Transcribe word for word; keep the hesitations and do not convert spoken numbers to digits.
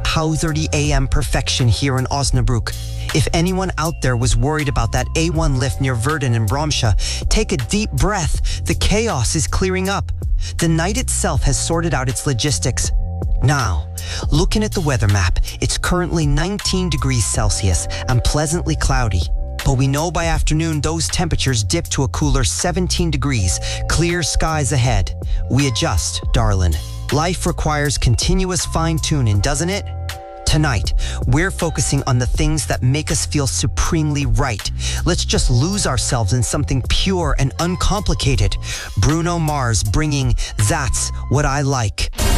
How thirty A M perfection here in Osnabrück. If anyone out there was worried about that A one lift near Verden and Bromscha, take a deep breath. The chaos is clearing up. The night itself has sorted out its logistics. Now, looking at the weather map, it's currently nineteen degrees Celsius and pleasantly cloudy. But we know by afternoon those temperatures dip to a cooler seventeen degrees, clear skies ahead. We adjust, darling. Life requires continuous fine-tuning, doesn't it? Tonight, we're focusing on the things that make us feel supremely right. Let's just lose ourselves in something pure and uncomplicated. Bruno Mars bringing That's What I Like.